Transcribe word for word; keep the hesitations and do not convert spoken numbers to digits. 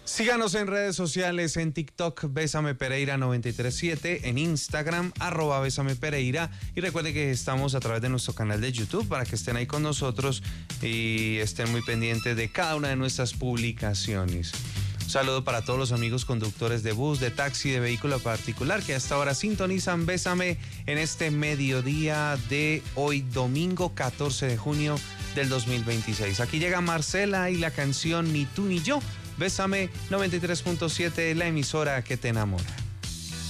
Síganos en redes sociales, en TikTok, Bésame Pereira noventa y tres siete, en Instagram, arroba Bésame Pereira, y recuerden que estamos a través de nuestro canal de YouTube para que estén ahí con nosotros y estén muy pendientes de cada una de nuestras publicaciones. Un saludo para todos los amigos conductores de bus, de taxi, de vehículo particular que hasta ahora sintonizan Bésame en este mediodía de hoy, domingo catorce de junio del dos mil veintiséis. Aquí llega Marcela y la canción Ni tú ni yo. Bésame noventa y tres punto siete, la emisora que te enamora.